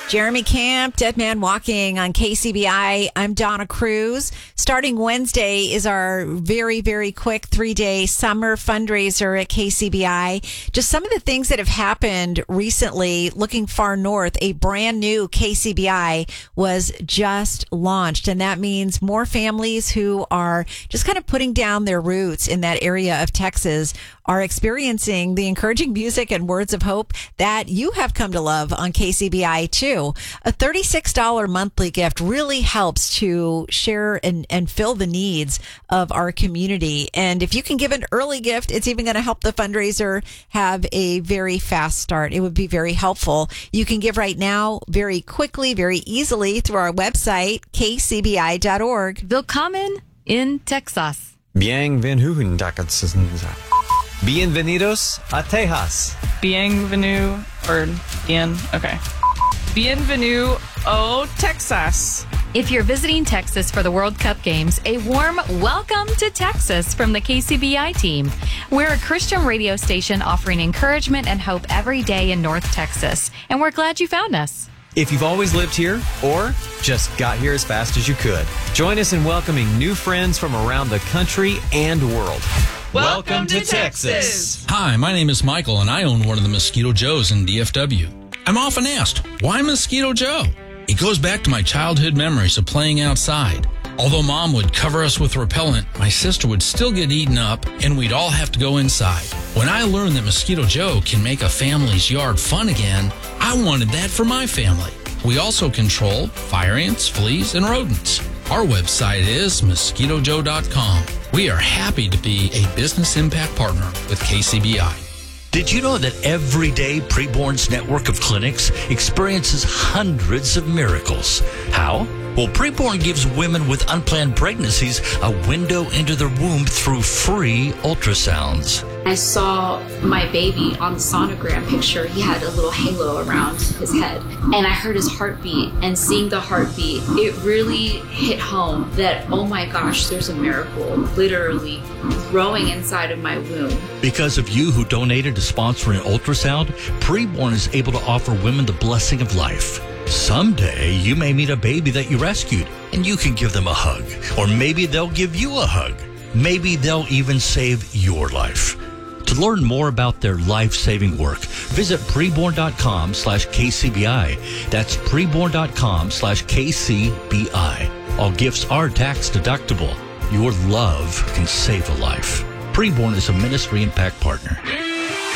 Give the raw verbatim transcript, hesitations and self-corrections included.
Jeremy Camp, Dead Man Walking on K C B I. I'm Donna Cruz. Starting Wednesday is our very, very quick three-day summer fundraiser at K C B I. Just some of the things that have happened recently, looking far north, a brand new K C B I was just launched. And that means more families who are just kind of putting down their roots in that area of Texas are experiencing the encouraging music and words of hope that you have come to love on K C B I too. A thirty-six dollars monthly gift really helps to share and, and fill the needs of our community. And if you can give an early gift, it's even going to help the fundraiser have a very fast start. It would be very helpful. You can give right now very quickly, very easily through our website, k c b i dot org. Willkommen in Texas. Bienvenidos. Bienvenidos a Tejas. Bienvenue or bien. Okay. Bienvenue au Texas. If you're visiting Texas for the World Cup games, a warm welcome to Texas from the K C B I team. We're a Christian radio station offering encouragement and hope every day in North Texas, and we're glad you found us. If you've always lived here or just got here as fast as you could, join us in welcoming new friends from around the country and world. Welcome to Texas. Hi, my name is Michael, and I own one of the Mosquito Joes in D F W. I'm often asked, why Mosquito Joe? It goes back to my childhood memories of playing outside. Although Mom would cover us with repellent, my sister would still get eaten up, and we'd all have to go inside. When I learned that Mosquito Joe can make a family's yard fun again, I wanted that for my family. We also control fire ants, fleas, and rodents. Our website is mosquito joe dot com. We are happy to be a business impact partner with K C B I. Did you know that every day Preborn's network of clinics experiences hundreds of miracles? How? Well, Preborn gives women with unplanned pregnancies a window into their womb through free ultrasounds. I saw my baby on the sonogram picture. He had a little halo around his head. And I heard his heartbeat. And seeing the heartbeat, it really hit home that, oh my gosh, there's a miracle literally growing inside of my womb. Because of you who donated to sponsor an ultrasound, Preborn is able to offer women the blessing of life. Someday, you may meet a baby that you rescued, and you can give them a hug. Or maybe they'll give you a hug. Maybe they'll even save your life. To learn more about their life-saving work, visit preborn.com slash KCBI. That's preborn.com slash KCBI. All gifts are tax deductible. Your love can save a life. Preborn is a ministry impact partner.